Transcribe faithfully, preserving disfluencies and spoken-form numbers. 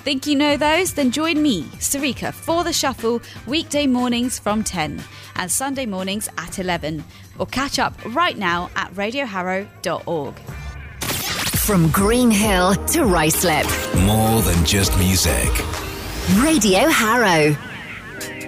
Think you know those? Then join me, Sarika, for The Shuffle weekday mornings from ten and Sunday mornings at eleven. Or catch up right now at radio harrow dot org. From Green Hill to Ruislip. More than just music. Radio Harrow.